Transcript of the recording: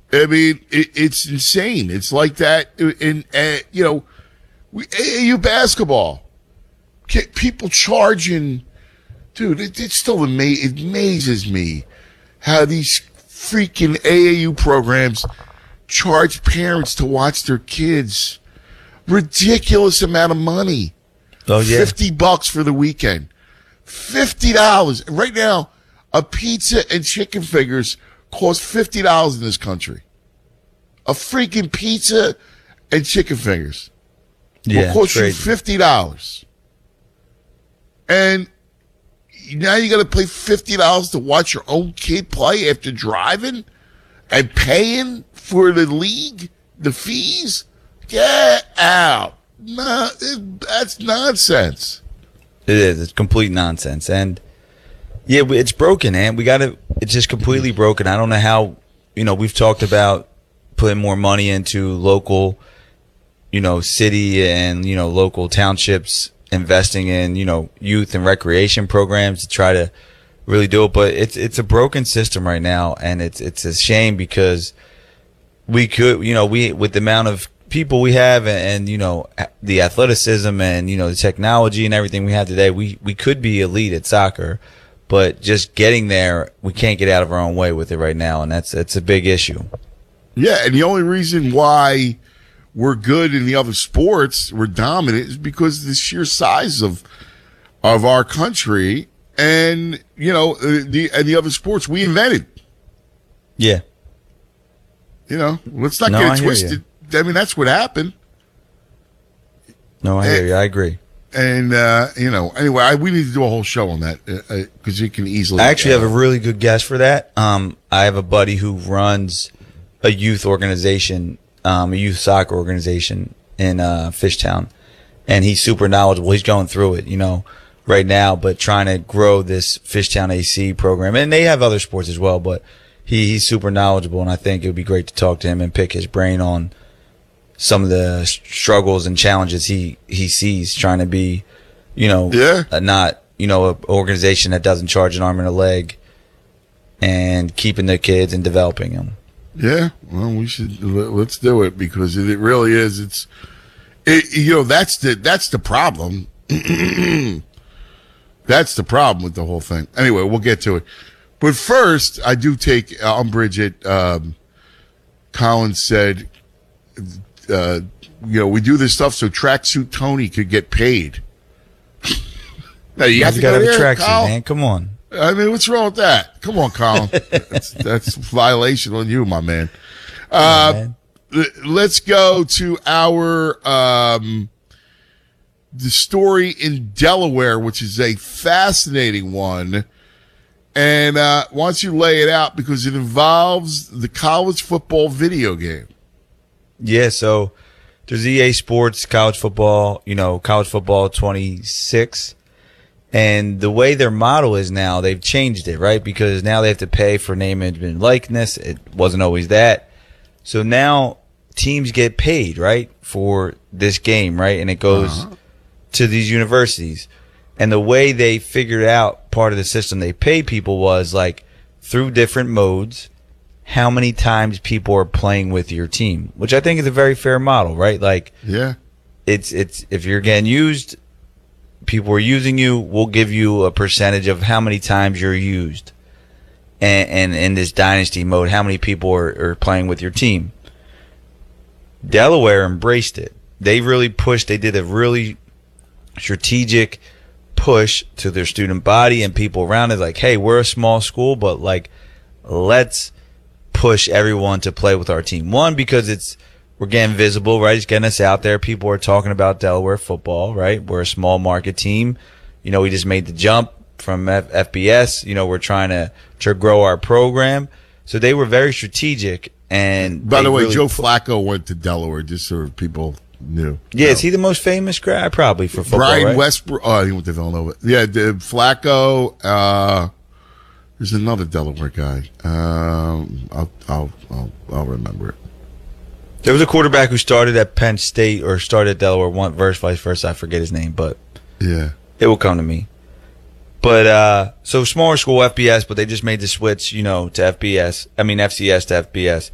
I mean, it's insane. It's like that in AAU basketball. People charging, dude. It still it amazes me how these freaking AAU programs charge parents to watch their kids. Ridiculous amount of money. Oh yeah, $50 for the weekend. $50 right now. A pizza and chicken fingers cost $50 in this country. A freaking pizza and chicken fingers will cost you $50. And now you got to pay $50 to watch your own kid play after driving and paying for the league, the fees. Get out. No, that's nonsense. It is. It's complete nonsense. And yeah, it's broken, and it's just completely broken. I don't know how, we've talked about putting more money into local, city and, local townships, investing in, youth and recreation programs to try to really do it. But it's a broken system right now, and it's a shame because we could, with the amount of people we have and the athleticism and, the technology and everything we have today, we could be elite at soccer. But just getting there, we can't get out of our own way with it right now, and that's a big issue. Yeah, and the only reason why we're good in the other sports, we're dominant, is because of the sheer size of our country and the other sports we invented. Yeah. Let's not get it twisted. I mean, that's what happened. No, I hear you. I agree. And, anyway, we need to do a whole show on that because you can easily. I actually have a really good guess for that. I have a buddy who runs a youth organization, a youth soccer organization in Fishtown, and he's super knowledgeable. He's going through it, right now, but trying to grow this Fishtown AC program. And they have other sports as well, but he's super knowledgeable, and I think it would be great to talk to him and pick his brain on some of the struggles and challenges he sees trying to be, not, an organization that doesn't charge an arm and a leg and keeping the kids and developing them. Yeah. Well, let's do it because it really is. That's the problem. That's the problem with the whole thing. Anyway, we'll get to it. But first, I do take umbrage at, Colin said, we do this stuff so Tracksuit Tony could get paid. Now, you got to have a tracksuit, man. Come on. I mean, what's wrong with that? Come on, Colin. that's violation on you, my man. Let's go to our the story in Delaware, which is a fascinating one. And why don't you lay it out because it involves the college football video game. Yeah, so there's EA Sports college football, college football 26. And the way their model is now, they've changed it, right? Because now they have to pay for name, image, and likeness. It wasn't always that. So now teams get paid, right, for this game, right? And it goes to these universities. And the way they figured out part of the system they pay people was like through different modes, how many times people are playing with your team, which I think is a very fair model, right? Like, yeah, it's if you're getting used, people are using you, we'll give you a percentage of how many times you're used. And in this dynasty mode, how many people are playing with your team. Delaware embraced it. They really pushed. They did a really strategic push to their student body and people around it. Like, hey, we're a small school, but like, let's push everyone to play with our team. One, because we're getting visible, right? It's getting us out there. People are talking about Delaware football, right? We're a small market team. We just made the jump from FBS. We're trying to grow our program. So they were very strategic. And by the way, Joe Flacco went to Delaware, just so people knew. Yeah, is he the most famous guy? Probably for football, Brian right? Westbrook. Oh, he went to Villanova. Yeah, Flacco. There's another Delaware guy. I'll remember it. There was a quarterback who started at Penn State or started at Delaware, vice versa. I forget his name, but yeah, it will come to me. But so smaller school FBS, but they just made the switch, to FCS to FBS.